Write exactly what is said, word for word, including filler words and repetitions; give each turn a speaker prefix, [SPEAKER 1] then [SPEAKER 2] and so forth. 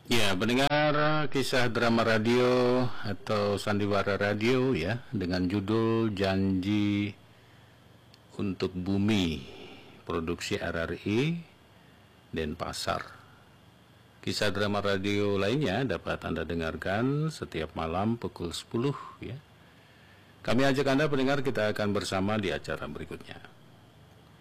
[SPEAKER 1] Ya, pendengar kisah drama radio atau sandiwara radio ya, dengan judul Janji untuk Bumi, produksi R R I Denpasar. Kisah drama radio lainnya dapat Anda dengarkan setiap malam pukul sepuluh ya. Kami ajak Anda pendengar, kita akan bersama di acara berikutnya.